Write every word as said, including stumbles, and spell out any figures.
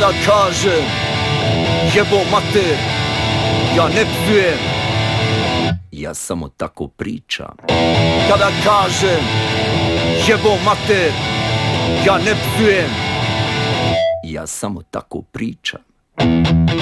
Kada kažem jebo mater, ja ne psujem, ja samo tako pričam. Kada kažem jebo mater, ja ne psujem, ja samo tako pričam.